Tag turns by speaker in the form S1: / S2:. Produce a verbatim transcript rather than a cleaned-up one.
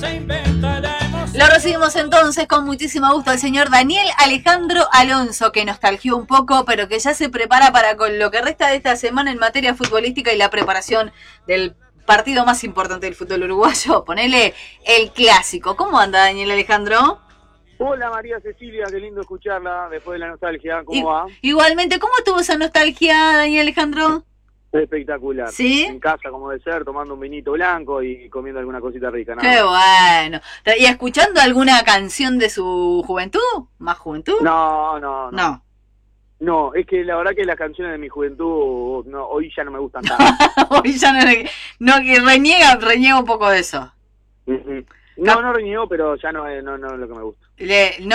S1: Lo recibimos entonces con muchísimo gusto al señor Daniel Alejandro Alonso, que nostalgió un poco, pero que ya se prepara para con lo que resta de esta semana en materia futbolística y la preparación del partido más importante del fútbol uruguayo. Ponele el clásico. ¿Cómo anda, Daniel Alejandro?
S2: Hola María Cecilia, qué lindo escucharla después de la nostalgia. ¿Cómo
S1: I-
S2: va?
S1: Igualmente, ¿cómo estuvo esa nostalgia, Daniel Alejandro?
S2: Espectacular.
S1: ¿Sí?
S2: En casa, como de ser, tomando un vinito blanco y comiendo alguna cosita rica. Nada
S1: Qué
S2: más.
S1: bueno. ¿Y escuchando alguna canción de su juventud? ¿Más juventud?
S2: No, no, no.
S1: No.
S2: No, es que la verdad que las canciones de mi juventud no, hoy ya no me gustan tanto.
S1: Hoy ya no, le- no que reniega, reniega un poco de eso.
S2: Ujú. No, no reniego, pero ya no es no, no es lo que me gusta.
S1: Le, no